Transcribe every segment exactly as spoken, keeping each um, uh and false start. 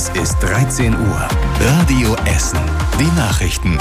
Es ist dreizehn Uhr. Radio Essen. Die Nachrichten.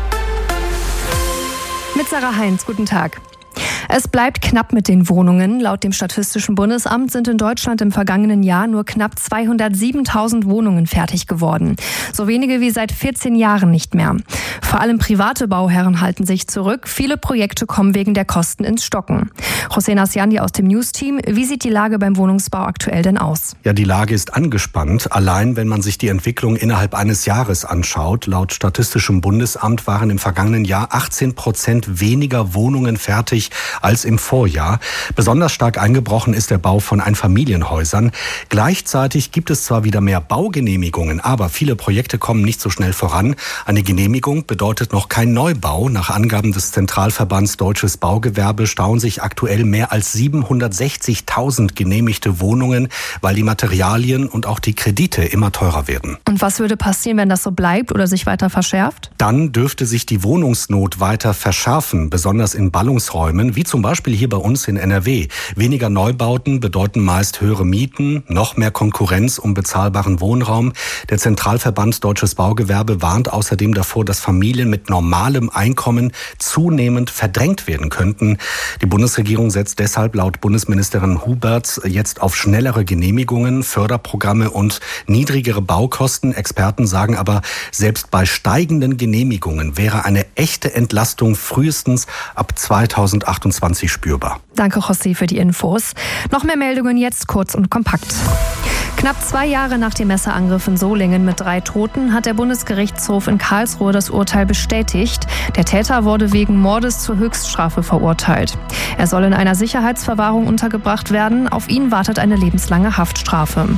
Mit Sarah Heinz, guten Tag. Es bleibt knapp mit den Wohnungen. Laut dem Statistischen Bundesamt sind in Deutschland im vergangenen Jahr nur knapp zweihundertsiebentausend Wohnungen fertig geworden. So wenige wie seit vierzehn Jahren nicht mehr. Vor allem private Bauherren halten sich zurück. Viele Projekte kommen wegen der Kosten ins Stocken. Hossein Asjandi aus dem News-Team. Wie sieht die Lage beim Wohnungsbau aktuell denn aus? Ja, die Lage ist angespannt. Allein wenn man sich die Entwicklung innerhalb eines Jahres anschaut. Laut Statistischem Bundesamt waren im vergangenen Jahr achtzehn Prozent weniger Wohnungen fertig als im Vorjahr. Besonders stark eingebrochen ist der Bau von Einfamilienhäusern. Gleichzeitig gibt es zwar wieder mehr Baugenehmigungen, aber viele Projekte kommen nicht so schnell voran. Eine Genehmigung bedeutet noch kein Neubau. Nach Angaben des Zentralverbands Deutsches Baugewerbe stauen sich aktuell mehr als siebenhundertsechzigtausend genehmigte Wohnungen, weil die Materialien und auch die Kredite immer teurer werden. Und was würde passieren, wenn das so bleibt oder sich weiter verschärft? Dann dürfte sich die Wohnungsnot weiter verschärfen, besonders in Ballungsräumen, wie zum Beispiel hier bei uns in N R W. Weniger Neubauten bedeuten meist höhere Mieten, noch mehr Konkurrenz um bezahlbaren Wohnraum. Der Zentralverband Deutsches Baugewerbe warnt außerdem davor, dass Familien mit normalem Einkommen zunehmend verdrängt werden könnten. Die Bundesregierung setzt deshalb laut Bundesministerin Huberts jetzt auf schnellere Genehmigungen, Förderprogramme und niedrigere Baukosten. Experten sagen aber, selbst bei steigenden Genehmigungen wäre eine echte Entlastung frühestens ab zweitausendachtundzwanzig spürbar. Danke, José, für die Infos. Noch mehr Meldungen jetzt kurz und kompakt. Knapp zwei Jahre nach dem Messerangriff in Solingen mit drei Toten hat der Bundesgerichtshof in Karlsruhe das Urteil bestätigt. Der Täter wurde wegen Mordes zur Höchststrafe verurteilt. Er soll in einer Sicherheitsverwahrung untergebracht werden. Auf ihn wartet eine lebenslange Haftstrafe.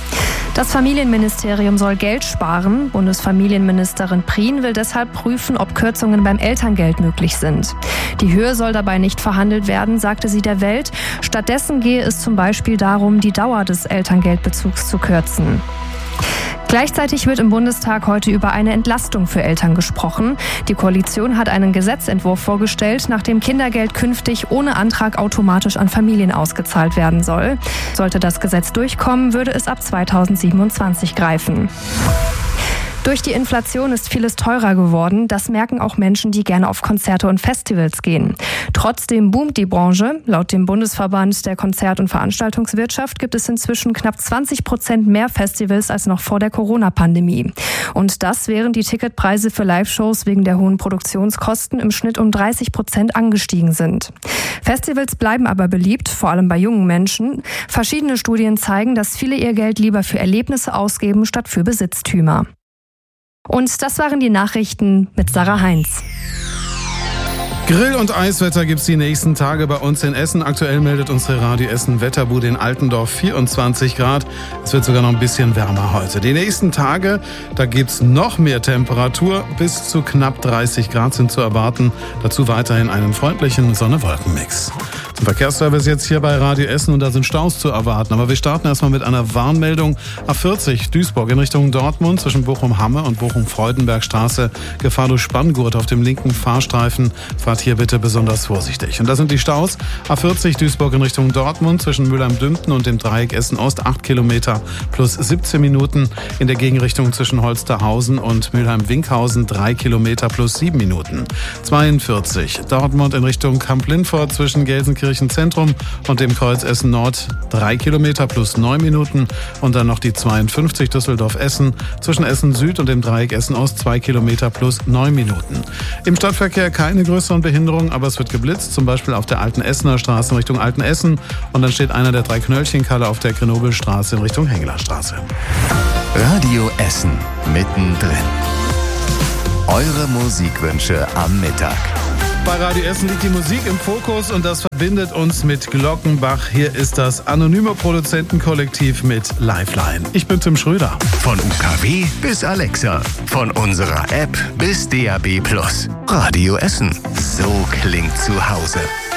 Das Familienministerium soll Geld sparen. Bundesfamilienministerin Prien will deshalb prüfen, ob Kürzungen beim Elterngeld möglich sind. Die Höhe soll dabei nicht verhandelt werden, sagte sie der Welt. Stattdessen gehe es zum Beispiel darum, die Dauer des Elterngeldbezugs zu kürzen. Gleichzeitig wird im Bundestag heute über eine Entlastung für Eltern gesprochen. Die Koalition hat einen Gesetzentwurf vorgestellt, nach dem Kindergeld künftig ohne Antrag automatisch an Familien ausgezahlt werden soll. Sollte das Gesetz durchkommen, würde es ab zweitausendsiebenundzwanzig greifen. Durch die Inflation ist vieles teurer geworden. Das merken auch Menschen, die gerne auf Konzerte und Festivals gehen. Trotzdem boomt die Branche. Laut dem Bundesverband der Konzert- und Veranstaltungswirtschaft gibt es inzwischen knapp zwanzig Prozent mehr Festivals als noch vor der Corona-Pandemie. Und das, während die Ticketpreise für Live-Shows wegen der hohen Produktionskosten im Schnitt um dreißig Prozent angestiegen sind. Festivals bleiben aber beliebt, vor allem bei jungen Menschen. Verschiedene Studien zeigen, dass viele ihr Geld lieber für Erlebnisse ausgeben, statt für Besitztümer. Und das waren die Nachrichten mit Sarah Heinz. Grill- und Eiswetter gibt's die nächsten Tage bei uns in Essen. Aktuell meldet unsere Radio Essen Wetterbude in Altendorf vierundzwanzig Grad. Es wird sogar noch ein bisschen wärmer heute. Die nächsten Tage, da gibt's noch mehr Temperatur. Bis zu knapp dreißig Grad sind zu erwarten. Dazu weiterhin einen freundlichen Sonne-Wolken-Mix. Zum Verkehrsservice jetzt hier bei Radio Essen und da sind Staus zu erwarten. Aber wir starten erstmal mit einer Warnmeldung. A vierzig Duisburg in Richtung Dortmund zwischen Bochum-Hamme und Bochum-Freudenberg-Straße. Gefahr durch Spanngurt auf dem linken Fahrstreifen. Fahrt hier bitte besonders vorsichtig. Und das sind die Staus. A vierzig Duisburg in Richtung Dortmund zwischen Mülheim-Dümpten und dem Dreieck Essen-Ost. acht Kilometer plus siebzehn Minuten. In der Gegenrichtung zwischen Holsterhausen und Mülheim-Winkhausen drei Kilometer plus sieben Minuten. zweiundvierzig Dortmund in Richtung Kamp-Lindfort zwischen Gelsenkirchen Zentrum und dem Kreuz Essen Nord drei Kilometer plus neun Minuten und dann noch die zweiundfünfzig Düsseldorf-Essen zwischen Essen Süd und dem Dreieck Essen Ost zwei Kilometer plus neun Minuten. Im Stadtverkehr keine größeren Behinderungen, aber es wird geblitzt, zum Beispiel auf der Alten Essener Straße in Richtung Altenessen und dann steht einer der drei Knöllchenkalle auf der Grenobelstraße in Richtung Hengelerstraße. Radio Essen mittendrin. Eure Musikwünsche am Mittag. Bei Radio Essen liegt die Musik im Fokus und das verbindet uns mit Glockenbach. Hier ist das anonyme Produzentenkollektiv mit Lifeline. Ich bin Tim Schröder. Von U K W bis Alexa, von unserer App bis D A B plus. Radio Essen. So klingt zu Hause.